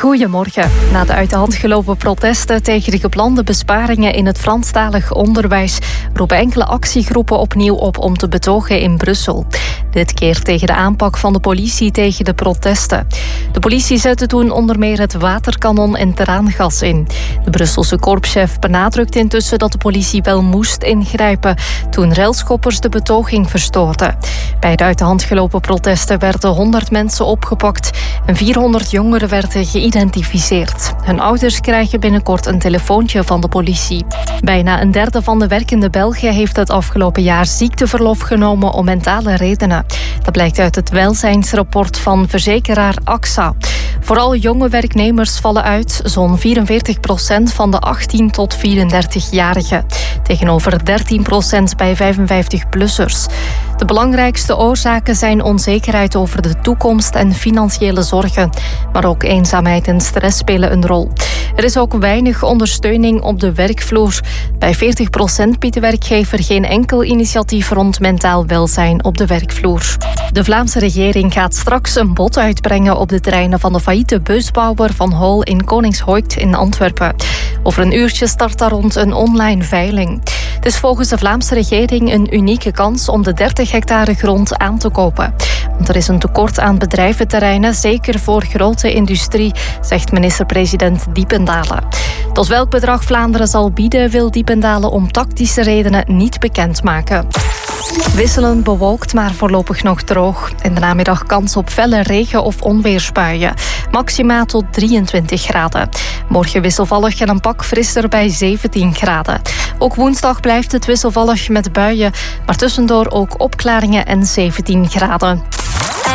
Goedemorgen. Na de uit de hand gelopen protesten tegen de geplande besparingen in het Franstalig onderwijs roepen enkele actiegroepen opnieuw op om te betogen in Brussel. Dit keer tegen de aanpak van de politie tegen de protesten. De politie zette toen onder meer het waterkanon en traangas in. De Brusselse korpschef benadrukt intussen dat de politie wel moest ingrijpen toen relschoppers de betoging verstoorden. Bij de uit de hand gelopen protesten werden 100 mensen opgepakt en 400 jongeren werden geïdentificeerd. Hun ouders krijgen binnenkort een telefoontje van de politie. Bijna een derde van de werkende Belgen heeft het afgelopen jaar ziekteverlof genomen om mentale redenen. Dat blijkt uit het welzijnsrapport van verzekeraar AXA. Vooral jonge werknemers vallen uit, zo'n 44% van de 18 tot 34-jarigen. Tegenover 13% bij 55-plussers. De belangrijkste oorzaken zijn onzekerheid over de toekomst en financiële zorgen. Maar ook eenzaamheid en stress spelen een rol. Er is ook weinig ondersteuning op de werkvloer. Bij 40% biedt de werkgever geen enkel initiatief rond mentaal welzijn op de werkvloer. De Vlaamse regering gaat straks een bod uitbrengen op de terreinen van de failliete busbouwer Van Hol in Koningshoekt in Antwerpen. Over een uurtje start daar rond een online veiling. Het is volgens de Vlaamse regering een unieke kans om de 30 hectare grond aan te kopen. Want er is een tekort aan bedrijventerreinen, zeker voor grote industrie, zegt minister-president Diependalen. Tot welk bedrag Vlaanderen zal bieden, wil Diependalen om tactische redenen niet bekendmaken. Wisselend bewolkt, maar voorlopig nog droog. In de namiddag kans op felle regen- of onweersbuien. Maxima tot 23 graden. Morgen wisselvallig en een pak frisser bij 17 graden. Ook woensdag blijft het wisselvallig met buien, maar tussendoor ook opklaringen en 17 graden.